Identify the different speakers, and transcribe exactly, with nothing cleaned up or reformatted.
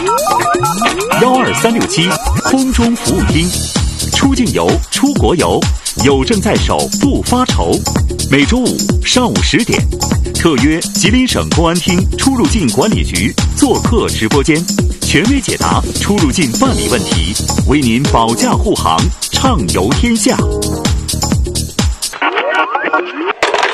Speaker 1: 幺二三六七空中服务厅，出境游、出国游，有证在手不发愁。每周五上午十点，特约吉林省公安厅出入境管理局做客直播间，权威解答出入境办理问题，为您保驾护航，畅游天下。